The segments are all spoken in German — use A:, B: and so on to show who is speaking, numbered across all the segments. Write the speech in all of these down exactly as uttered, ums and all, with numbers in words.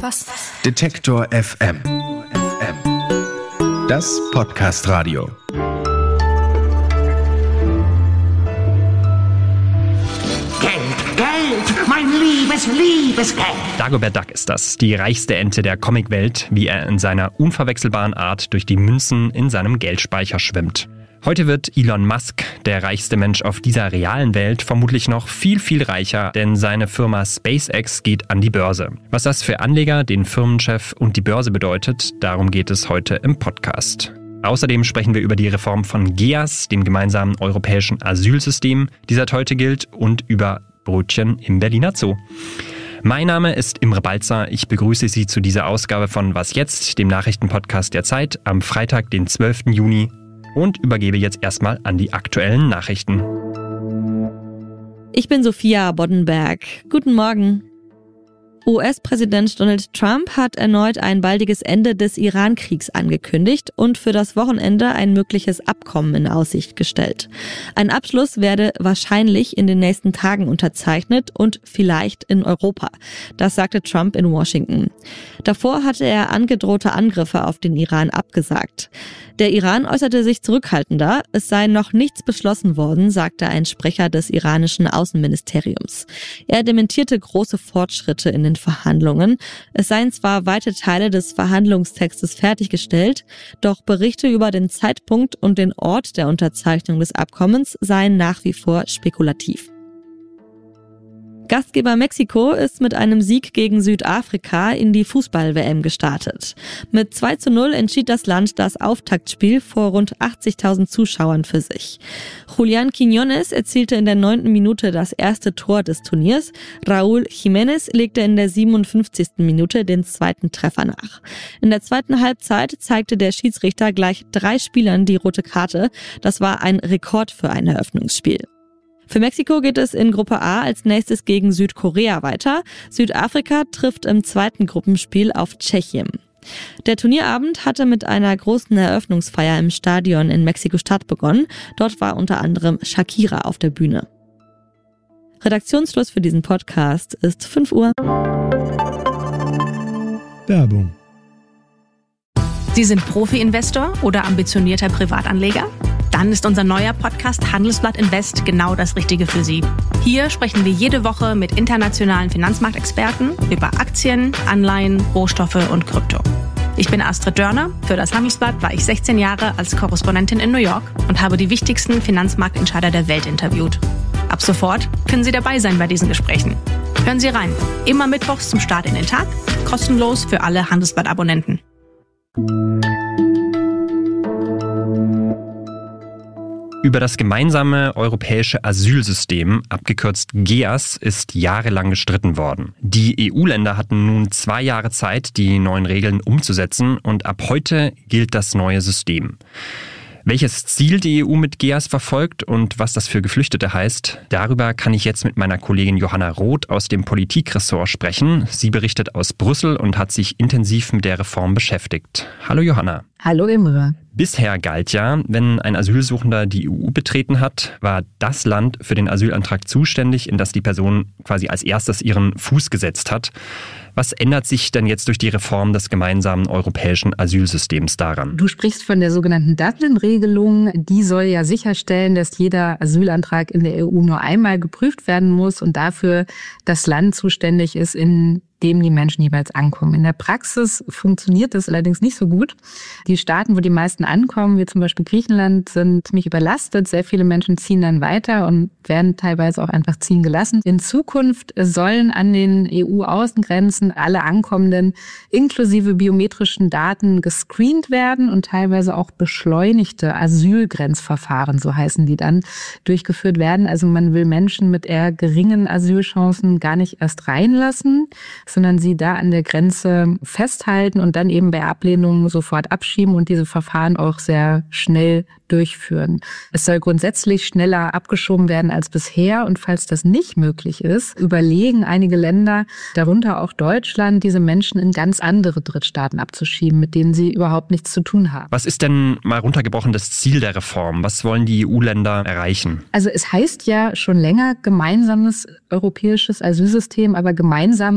A: Was?
B: Detektor F M. Das Podcast-Radio.
C: Geld, Geld, mein liebes, liebes Geld.
D: Dagobert Duck ist das, die reichste Ente der Comicwelt, wie er in seiner unverwechselbaren Art durch die Münzen in seinem Geldspeicher schwimmt. Heute wird Elon Musk, der reichste Mensch auf dieser realen Welt, vermutlich noch viel, viel reicher, denn seine Firma SpaceX geht an die Börse. Was das für Anleger, den Firmenchef und die Börse bedeutet, darum geht es heute im Podcast. Außerdem sprechen wir über die Reform von G E A S, dem gemeinsamen europäischen Asylsystem, die seit heute gilt, und über Brötchen im Berliner Zoo. Mein Name ist Imre Balzer. Ich begrüße Sie zu dieser Ausgabe von Was jetzt?, dem Nachrichtenpodcast der Zeit, am Freitag, den zwölften Juni. Und übergebe jetzt erstmal an die aktuellen Nachrichten.
E: Ich bin Sophia Boddenberg. Guten Morgen. U S-Präsident Donald Trump hat erneut ein baldiges Ende des Iran-Kriegs angekündigt und für das Wochenende ein mögliches Abkommen in Aussicht gestellt. Ein Abschluss werde wahrscheinlich in den nächsten Tagen unterzeichnet und vielleicht in Europa. Das sagte Trump in Washington. Davor hatte er angedrohte Angriffe auf den Iran abgesagt. Der Iran äußerte sich zurückhaltender. Es sei noch nichts beschlossen worden, sagte ein Sprecher des iranischen Außenministeriums. Er dementierte große Fortschritte in den Verhandlungen. Es seien zwar weite Teile des Verhandlungstextes fertiggestellt, doch Berichte über den Zeitpunkt und den Ort der Unterzeichnung des Abkommens seien nach wie vor spekulativ. Gastgeber Mexiko ist mit einem Sieg gegen Südafrika in die Fußball-W M gestartet. Mit zwei zu null entschied das Land das Auftaktspiel vor rund achtzigtausend Zuschauern für sich. Julián Quiñones erzielte in der neunten Minute das erste Tor des Turniers. Raúl Jiménez legte in der siebenundfünfzigsten Minute den zweiten Treffer nach. In der zweiten Halbzeit zeigte der Schiedsrichter gleich drei Spielern die rote Karte. Das war ein Rekord für ein Eröffnungsspiel. Für Mexiko geht es in Gruppe A als nächstes gegen Südkorea weiter. Südafrika trifft im zweiten Gruppenspiel auf Tschechien. Der Turnierabend hatte mit einer großen Eröffnungsfeier im Stadion in Mexiko-Stadt begonnen. Dort war unter anderem Shakira auf der Bühne. Redaktionsschluss für diesen Podcast ist fünf Uhr.
F: Werbung.
A: Sie sind Profi-Investor oder ambitionierter Privatanleger? Dann ist unser neuer Podcast Handelsblatt Invest genau das Richtige für Sie. Hier sprechen wir jede Woche mit internationalen Finanzmarktexperten über Aktien, Anleihen, Rohstoffe und Krypto. Ich bin Astrid Dörner. Für das Handelsblatt war ich sechzehn Jahre als Korrespondentin in New York und habe die wichtigsten Finanzmarktentscheider der Welt interviewt. Ab sofort können Sie dabei sein bei diesen Gesprächen. Hören Sie rein. Immer mittwochs zum Start in den Tag. Kostenlos für alle Handelsblatt-Abonnenten.
D: Über das gemeinsame europäische Asylsystem, abgekürzt G E A S, ist jahrelang gestritten worden. Die E U-Länder hatten nun zwei Jahre Zeit, die neuen Regeln umzusetzen, und ab heute gilt das neue System. Welches Ziel die E U mit G E A S verfolgt und was das für Geflüchtete heißt, darüber kann ich jetzt mit meiner Kollegin Johanna Roth aus dem Politikressort sprechen. Sie berichtet aus Brüssel und hat sich intensiv mit der Reform beschäftigt. Hallo Johanna.
G: Hallo Imre.
D: Bisher galt ja, wenn ein Asylsuchender die E U betreten hat, war das Land für den Asylantrag zuständig, in das die Person quasi als erstes ihren Fuß gesetzt hat. Was ändert sich denn jetzt durch die Reform des gemeinsamen europäischen Asylsystems daran?
G: Du sprichst von der sogenannten Dublin-Regelung. Die soll ja sicherstellen, dass jeder Asylantrag in der E U nur einmal geprüft werden muss und dafür das Land zuständig ist, in dem die Menschen jeweils ankommen. In der Praxis funktioniert das allerdings nicht so gut. Die Staaten, wo die meisten ankommen, wie zum Beispiel Griechenland, sind ziemlich überlastet. Sehr viele Menschen ziehen dann weiter und werden teilweise auch einfach ziehen gelassen. In Zukunft sollen an den E U-Außengrenzen alle Ankommenden inklusive biometrischen Daten gescreent werden und teilweise auch beschleunigte Asylgrenzverfahren, so heißen die dann, durchgeführt werden. Also man will Menschen mit eher geringen Asylchancen gar nicht erst reinlassen, sondern sie da an der Grenze festhalten und dann eben bei Ablehnung sofort abschieben und diese Verfahren auch sehr schnell durchführen. Es soll grundsätzlich schneller abgeschoben werden als bisher und falls das nicht möglich ist, überlegen einige Länder, darunter auch Deutschland, diese Menschen in ganz andere Drittstaaten abzuschieben, mit denen sie überhaupt nichts zu tun haben.
D: Was ist denn mal runtergebrochen das Ziel der Reform? Was wollen die E U-Länder erreichen?
G: Also es heißt ja schon länger gemeinsames europäisches Asylsystem, aber gemeinsam ist darin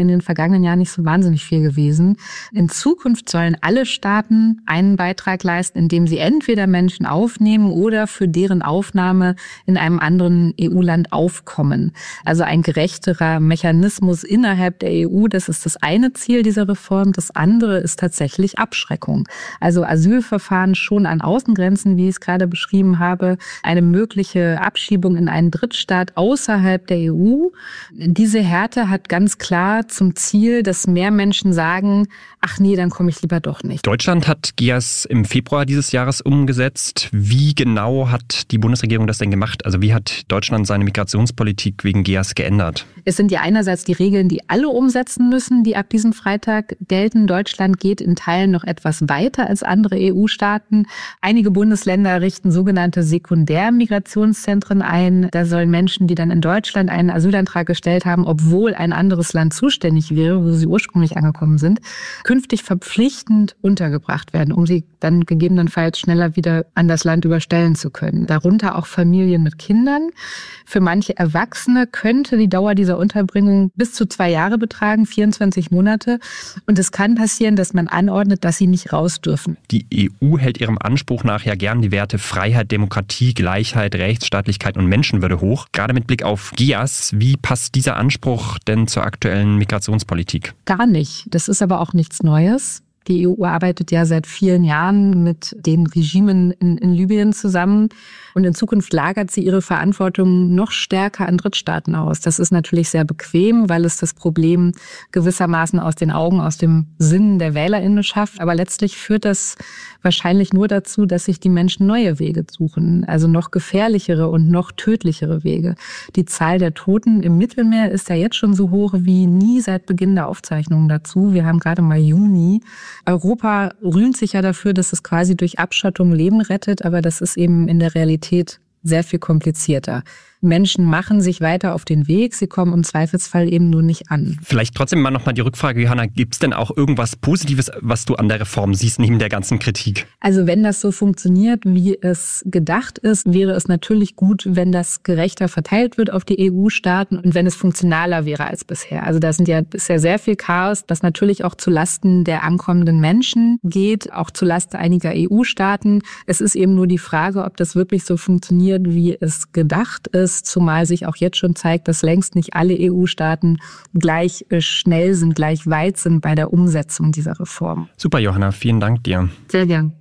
G: in den vergangenen Jahren nicht so wahnsinnig viel gewesen. In Zukunft sollen alle Staaten einen Beitrag leisten, indem sie entweder Menschen aufnehmen oder für deren Aufnahme in einem anderen E U-Land aufkommen. Also ein gerechterer Mechanismus innerhalb der E U, das ist das eine Ziel dieser Reform. Das andere ist tatsächlich Abschreckung. Also Asylverfahren schon an Außengrenzen, wie ich es gerade beschrieben habe, eine mögliche Abschiebung in einen Drittstaat außerhalb der E U. Diese Härte hat ganz klar zum Ziel, dass mehr Menschen sagen, ach nee, dann komme ich lieber doch nicht.
D: Deutschland hat G I A S im Februar dieses Jahres umgesetzt. Wie genau hat die Bundesregierung das denn gemacht? Also wie hat Deutschland seine Migrationspolitik wegen G I A S geändert?
G: Es sind ja einerseits die Regeln, die alle umsetzen müssen, die ab diesem Freitag gelten. Deutschland geht in Teilen noch etwas weiter als andere E U-Staaten. Einige Bundesländer richten sogenannte Sekundärmigrationszentren ein. Da sollen Menschen, die dann in Deutschland einen Asylantrag gestellt haben, obwohl ein anderes Land zuständig wäre, wo sie ursprünglich angekommen sind, künftig verpflichtend untergebracht werden, um sie dann gegebenenfalls schneller wieder an das Land überstellen zu können. Darunter auch Familien mit Kindern. Für manche Erwachsene könnte die Dauer dieser Unterbringung bis zu zwei Jahre betragen, vierundzwanzig Monate. Und es kann passieren, dass man anordnet, dass sie nicht raus dürfen.
D: Die E U hält ihrem Anspruch nach ja gern die Werte Freiheit, Demokratie, Gleichheit, Rechtsstaatlichkeit und Menschenwürde hoch. Gerade mit Blick auf G I A S, wie passt dieser Anspruch denn zur aktuellen Migrationspolitik?
G: Gar nicht. Das ist aber auch nichts Neues. Die E U arbeitet ja seit vielen Jahren mit den Regimen in, in Libyen zusammen. Und in Zukunft lagert sie ihre Verantwortung noch stärker an Drittstaaten aus. Das ist natürlich sehr bequem, weil es das Problem gewissermaßen aus den Augen, aus dem Sinn der WählerInnen schafft. Aber letztlich führt das wahrscheinlich nur dazu, dass sich die Menschen neue Wege suchen. Also noch gefährlichere und noch tödlichere Wege. Die Zahl der Toten im Mittelmeer ist ja jetzt schon so hoch wie nie seit Beginn der Aufzeichnungen dazu. Wir haben gerade mal Juni. Europa rühmt sich ja dafür, dass es quasi durch Abschottung Leben rettet, aber das ist eben in der Realität sehr viel komplizierter. Menschen machen sich weiter auf den Weg, sie kommen im Zweifelsfall eben nur nicht an.
D: Vielleicht trotzdem mal nochmal die Rückfrage, Johanna, gibt es denn auch irgendwas Positives, was du an der Reform siehst, neben der ganzen Kritik?
G: Also wenn das so funktioniert, wie es gedacht ist, wäre es natürlich gut, wenn das gerechter verteilt wird auf die E U-Staaten und wenn es funktionaler wäre als bisher. Also da sind ja bisher sehr viel Chaos, das natürlich auch zulasten der ankommenden Menschen geht, auch zulasten einiger E U-Staaten. Es ist eben nur die Frage, ob das wirklich so funktioniert, wie es gedacht ist. Zumal sich auch jetzt schon zeigt, dass längst nicht alle E U-Staaten gleich schnell sind, gleich weit sind bei der Umsetzung dieser Reform.
D: Super, Johanna, vielen Dank dir.
G: Sehr gern.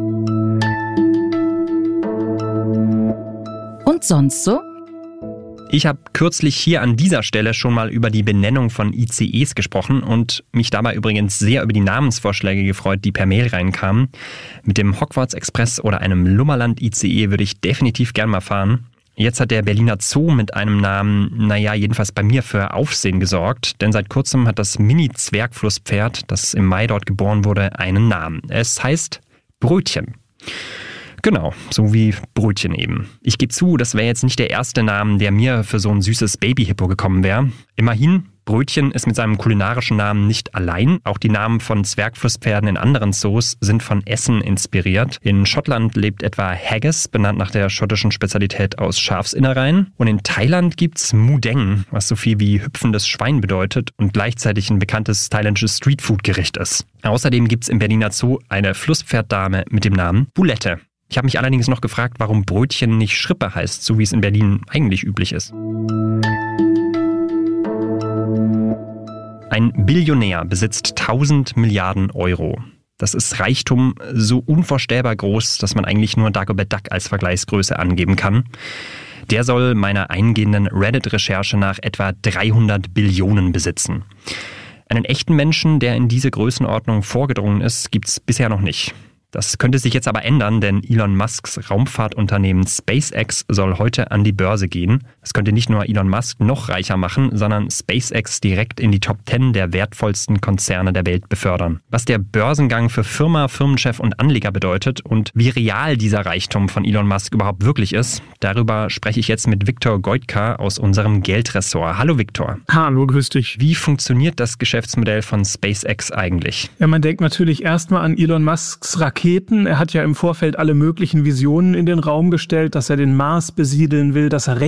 F: Und sonst so?
D: Ich habe kürzlich hier an dieser Stelle schon mal über die Benennung von I C Es gesprochen und mich dabei übrigens sehr über die Namensvorschläge gefreut, die per Mail reinkamen. Mit dem Hogwarts Express oder einem Lummerland-I C E würde ich definitiv gern mal fahren. Jetzt hat der Berliner Zoo mit einem Namen, naja, jedenfalls bei mir für Aufsehen gesorgt, denn seit kurzem hat das Mini-Zwergflusspferd, das im Mai dort geboren wurde, einen Namen. Es heißt Brötchen. Genau, so wie Brötchen eben. Ich gebe zu, das wäre jetzt nicht der erste Name, der mir für so ein süßes Babyhippo gekommen wäre. Immerhin, Brötchen ist mit seinem kulinarischen Namen nicht allein. Auch die Namen von Zwergflusspferden in anderen Zoos sind von Essen inspiriert. In Schottland lebt etwa Haggis, benannt nach der schottischen Spezialität aus Schafsinnereien. Und in Thailand gibt's Mudeng, was so viel wie hüpfendes Schwein bedeutet und gleichzeitig ein bekanntes thailändisches Streetfood-Gericht ist. Außerdem gibt's im Berliner Zoo eine Flusspferddame mit dem Namen Bulette. Ich habe mich allerdings noch gefragt, warum Brötchen nicht Schrippe heißt, so wie es in Berlin eigentlich üblich ist. Ein Billionär besitzt tausend Milliarden Euro. Das ist Reichtum so unvorstellbar groß, dass man eigentlich nur Dagobert Duck als Vergleichsgröße angeben kann. Der soll meiner eingehenden Reddit-Recherche nach etwa dreihundert Billionen besitzen. Einen echten Menschen, der in diese Größenordnung vorgedrungen ist, gibt's bisher noch nicht. Das könnte sich jetzt aber ändern, denn Elon Musks Raumfahrtunternehmen SpaceX soll heute an die Börse gehen. Das könnte nicht nur Elon Musk noch reicher machen, sondern SpaceX direkt in die Top zehn der wertvollsten Konzerne der Welt befördern. Was der Börsengang für Firma, Firmenchef und Anleger bedeutet und wie real dieser Reichtum von Elon Musk überhaupt wirklich ist, darüber spreche ich jetzt mit Viktor Goitka aus unserem Geldressort. Hallo Viktor.
H: Hallo, grüß dich.
D: Wie funktioniert das Geschäftsmodell von SpaceX eigentlich?
H: Ja, man denkt natürlich erstmal an Elon Musks Raketen. Er hat ja im Vorfeld alle möglichen Visionen in den Raum gestellt, dass er den Mars besiedeln will, dass er Rechenzentren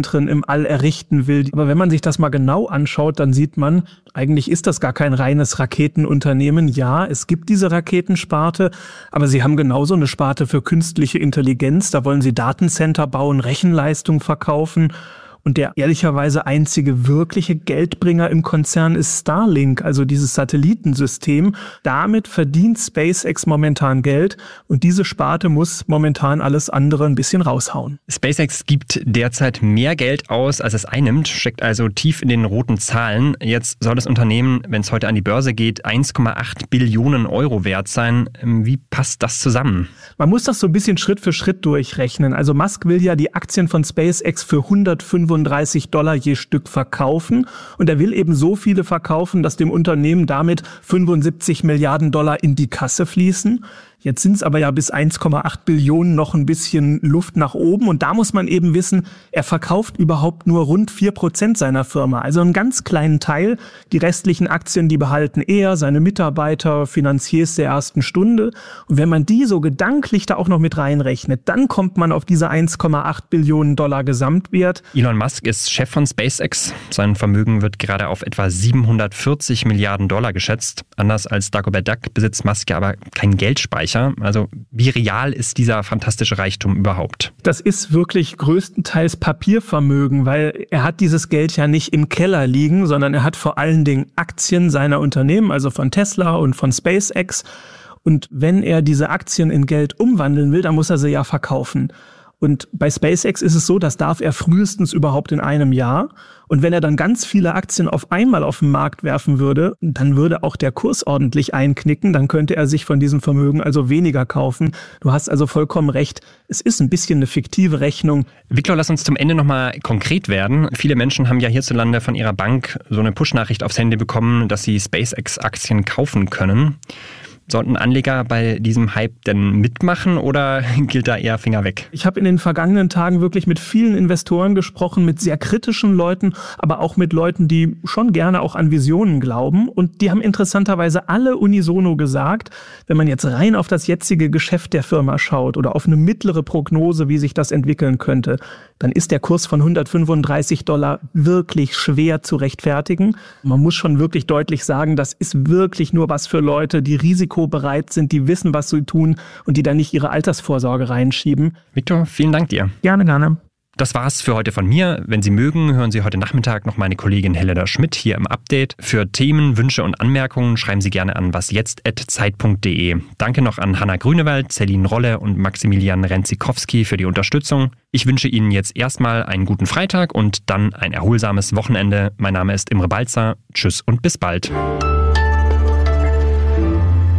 H: Zentren im All errichten will. Aber wenn man sich das mal genau anschaut, dann sieht man, eigentlich ist das gar kein reines Raketenunternehmen. Ja, es gibt diese Raketensparte, aber sie haben genauso eine Sparte für künstliche Intelligenz. Da wollen sie Datencenter bauen, Rechenleistung verkaufen. Und der ehrlicherweise einzige wirkliche Geldbringer im Konzern ist Starlink, also dieses Satellitensystem. Damit verdient SpaceX momentan Geld und diese Sparte muss momentan alles andere ein bisschen raushauen.
D: SpaceX gibt derzeit mehr Geld aus, als es einnimmt, steckt also tief in den roten Zahlen. Jetzt soll das Unternehmen, wenn es heute an die Börse geht, eins Komma acht Billionen Euro wert sein. Wie passt das zusammen?
H: Man muss das so ein bisschen Schritt für Schritt durchrechnen. Also Musk will ja die Aktien von SpaceX für hundertfünfunddreißig Dollar je Stück verkaufen und er will eben so viele verkaufen, dass dem Unternehmen damit fünfundsiebzig Milliarden Dollar in die Kasse fließen. Jetzt sind es aber ja bis eins Komma acht Billionen noch ein bisschen Luft nach oben und da muss man eben wissen, er verkauft überhaupt nur rund vier Prozent seiner Firma, also einen ganz kleinen Teil. Die restlichen Aktien, die behalten er, seine Mitarbeiter, Finanziers der ersten Stunde und wenn man die so gedanklich da auch noch mit reinrechnet, dann kommt man auf diese eins Komma acht Billionen Dollar Gesamtwert.
D: Elon Musk ist Chef von SpaceX. Sein Vermögen wird gerade auf etwa siebenhundertvierzig Milliarden Dollar geschätzt. Anders als Dagobert Duck besitzt Musk ja aber keinen Geldspeicher. Also wie real ist dieser fantastische Reichtum überhaupt?
H: Das ist wirklich größtenteils Papiervermögen, weil er hat dieses Geld ja nicht im Keller liegen, sondern er hat vor allen Dingen Aktien seiner Unternehmen, also von Tesla und von SpaceX. Und wenn er diese Aktien in Geld umwandeln will, dann muss er sie ja verkaufen. Und bei SpaceX ist es so, das darf er frühestens überhaupt in einem Jahr. Und wenn er dann ganz viele Aktien auf einmal auf den Markt werfen würde, dann würde auch der Kurs ordentlich einknicken. Dann könnte er sich von diesem Vermögen also weniger kaufen. Du hast also vollkommen recht. Es ist ein bisschen eine fiktive Rechnung.
D: Viktor, lass uns zum Ende nochmal konkret werden. Viele Menschen haben ja hierzulande von ihrer Bank so eine Push-Nachricht aufs Handy bekommen, dass sie SpaceX-Aktien kaufen können. Sollten Anleger bei diesem Hype denn mitmachen oder gilt da eher Finger weg?
H: Ich habe in den vergangenen Tagen wirklich mit vielen Investoren gesprochen, mit sehr kritischen Leuten, aber auch mit Leuten, die schon gerne auch an Visionen glauben. Und die haben interessanterweise alle unisono gesagt, wenn man jetzt rein auf das jetzige Geschäft der Firma schaut oder auf eine mittlere Prognose, wie sich das entwickeln könnte, dann ist der Kurs von hundertfünfunddreißig Dollar wirklich schwer zu rechtfertigen. Man muss schon wirklich deutlich sagen, das ist wirklich nur was für Leute, die risikobereit sind, die wissen, was sie tun und die da nicht ihre Altersvorsorge reinschieben.
D: Viktor, vielen Dank dir.
H: Gerne, gerne.
D: Das war's für heute von mir. Wenn Sie mögen, hören Sie heute Nachmittag noch meine Kollegin Helena Schmidt hier im Update. Für Themen, Wünsche und Anmerkungen schreiben Sie gerne an wasjetzt at zeit punkt de. Danke noch an Hanna Grünewald, Celine Rolle und Maximilian Renzikowski für die Unterstützung. Ich wünsche Ihnen jetzt erstmal einen guten Freitag und dann ein erholsames Wochenende. Mein Name ist Imre Balzer. Tschüss und bis bald.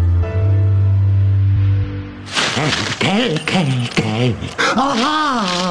C: Geld, Geld, Geld. Aha!